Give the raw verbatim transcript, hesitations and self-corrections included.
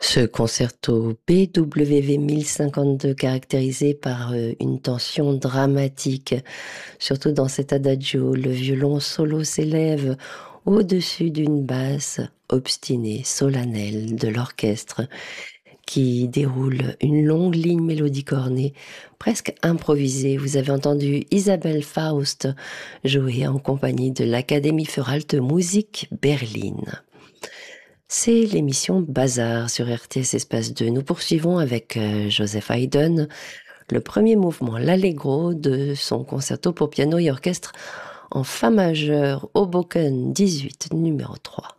Ce concerto B W V mille cinquante-deux caractérisé par euh, une tension dramatique, surtout dans cet adagio, le violon solo s'élève au-dessus d'une basse obstinée, solennelle de l'orchestre qui déroule une longue ligne mélodique ornée, presque improvisée. Vous avez entendu Isabelle Faust jouer en compagnie de l'Académie für Alte Musik Berlin. C'est l'émission Bazar sur R T S Espace deux. Nous poursuivons avec euh, Joseph Haydn le premier mouvement, l'Allegro de son concerto pour piano et orchestre en fa majeur, Hoboken dix-huit, numéro trois.